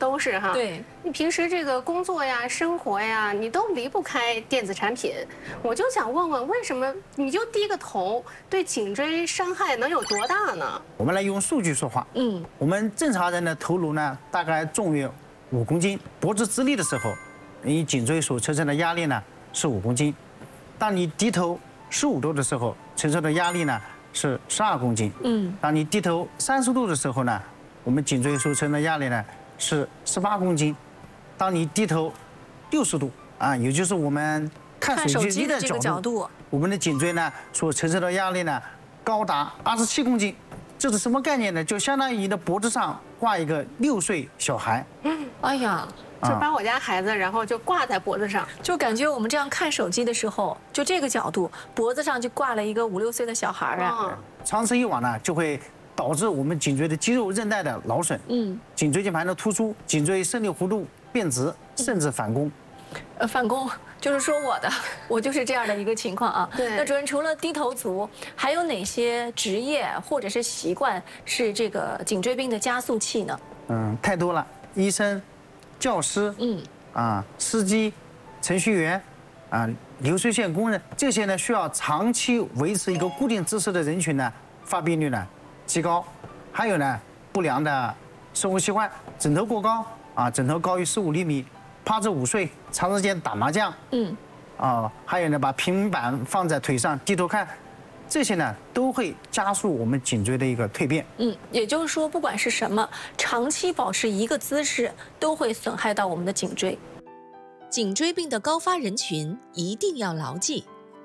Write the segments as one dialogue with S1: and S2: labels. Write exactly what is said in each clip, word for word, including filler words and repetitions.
S1: 都是哈。
S2: 对，
S1: 你平时这个工作呀、生活呀，你都离不开电子产品。我就想问问，为什么你就低个头，对颈椎伤害能有多大呢？
S3: 我们来用数据说话。
S2: 嗯，
S3: 我们正常人的头颅呢，大概重约五公斤，脖子直立的时候，你颈椎所承受的压力呢是五公斤。当你低头十五度的时候，承受的压力呢是十二公斤。
S2: 嗯，
S3: 当你低头三十度的时候呢，我们颈椎所承受的压力呢是十八公斤。当你低头六十度啊，也就是我们看手机的角度，角度我们的颈椎呢所承受的压力呢高达二十七公斤。这是什么概念呢？就相当于你的脖子上挂一个六岁小孩。
S2: 哎呀。
S1: 就把我家孩子，然后就挂在脖子上，
S2: 就感觉我们这样看手机的时候，就这个角度，脖子上就挂了一个五六岁的小孩啊。
S3: 长此以往呢，就会导致我们颈椎的肌肉韧带的劳损，嗯，颈椎间盘的突出，颈椎胜利弧度变直，甚至反弓。
S2: 呃，反弓就是说我的，我就是这样的一个情况啊。
S1: 对。
S2: 那主任，除了低头族，还有哪些职业或者是习惯是这个颈椎病的加速器呢？
S3: 嗯，太多了，医生。教师，嗯，啊，司机、程序员，啊，流水线工人，这些呢需要长期维持一个固定姿势的人群呢，发病率呢极高。还有呢，不良的生活习惯，枕头过高，啊，枕头高于十五厘米，趴着午睡，长时间打麻将，嗯，啊，还有呢，把平板放在腿上低头看。这些呢都会加速我们颈椎的一个蜕变。
S2: 嗯，也就是说，不管是什么，长期保持一个姿势，都会损害到我们的颈椎。
S4: 颈椎病的高发人群一定要牢记。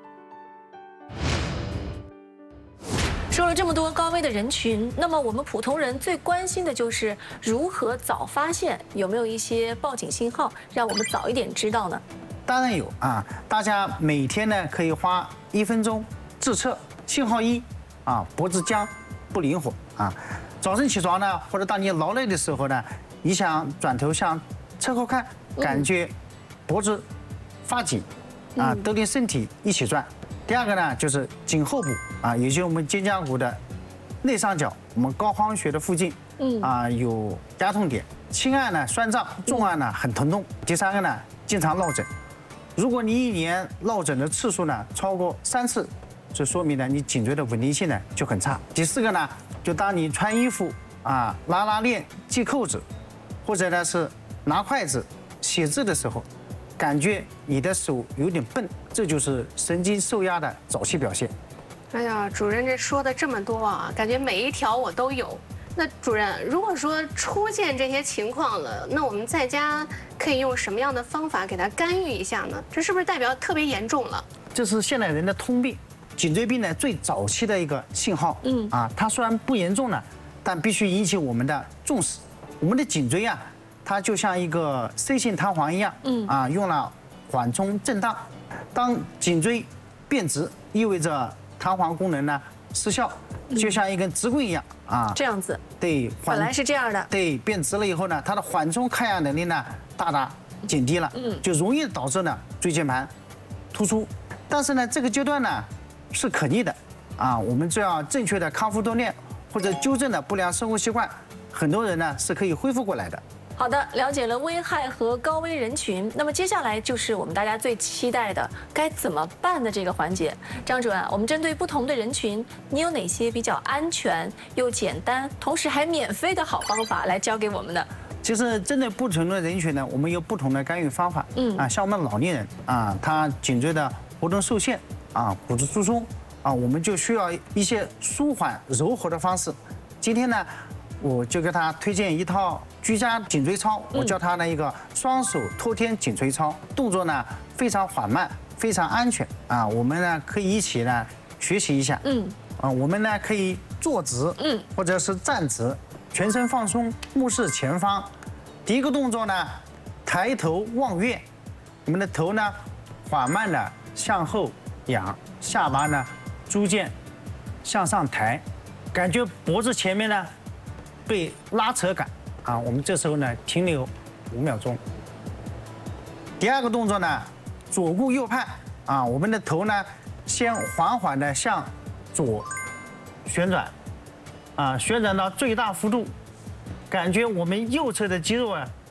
S2: 说了这么多高危的人群，那么我们普通人最关心的就是如何早发现，有没有一些报警信号，让我们早一点知道呢？
S3: 当然有啊，大家每天呢可以花一分钟自测。信号一，啊，脖子僵，不灵活啊。早晨起床呢，或者当你劳累的时候呢，你想转头向侧后看，感觉脖子发紧，啊，都连身体一起转。第二个呢，就是颈后部啊，也就是我们肩胛骨的内上角，我们膏肓穴的附近，嗯，啊，有压痛点。轻按呢酸胀，重按呢很疼痛。第三个呢，经常落枕。如果你一年落枕的次数呢超过三次，这说明呢，你颈椎的稳定性呢就很差。第四个呢，就当你穿衣服啊、拉拉链、系扣子，或者呢是拿筷子、写字的时候，感觉你的手有点笨，这就是神经受压的早期表现。
S1: 哎呀，主任这说的这么多啊，感觉每一条我都有。那主任，如果说出现这些情况了，那我们在家可以用什么样的方法给它干预一下呢？这是不是代表特别严重了？
S3: 这是现代人的通病。颈椎病呢最早期的一个信号，嗯啊，它虽然不严重呢，但必须引起我们的重视。我们的颈椎啊，它就像一个 C 型弹簧一样，嗯啊，用了缓冲震荡。当颈椎变直，意味着弹簧功能呢失效，就像一根直棍一样啊，
S2: 这样子。
S3: 对，
S2: 本来是这样的。
S3: 对，变直了以后呢，它的缓冲抗压能力呢大大减低了，嗯，就容易导致呢椎间盘突出。但是呢，这个阶段呢是可逆的，啊，我们只要正确的康复锻炼或者纠正的不良生活习惯，很多人呢是可以恢复过来的。
S2: 好的，了解了危害和高危人群，那么接下来就是我们大家最期待的该怎么办的这个环节。张主任，我们针对不同的人群，你有哪些比较安全又简单，同时还免费的好方法来教给我们的？
S3: 其实针对不同的人群呢，我们有不同的干预方法。嗯啊，像我们老年人啊，他颈椎的活动受限。啊，骨质疏松啊，我们就需要一些舒缓柔和的方式。今天呢，我就给他推荐一套居家颈椎操，我叫他的一个双手托天颈椎操，动作呢非常缓慢，非常安全啊。我们呢可以一起呢学习一下。嗯。啊，我们呢可以坐直，嗯，或者是站直，全身放松，目视前方。第一个动作呢，抬头望月，我们的头呢缓慢的向后仰，下巴呢逐渐向上抬，感觉脖子前面呢被拉扯感啊。我们这时候呢停留五秒钟。第二个动作呢，左顾右盼啊，我们的头呢先缓缓的向左旋转啊，旋转到最大幅度，感觉我们右侧的肌肉啊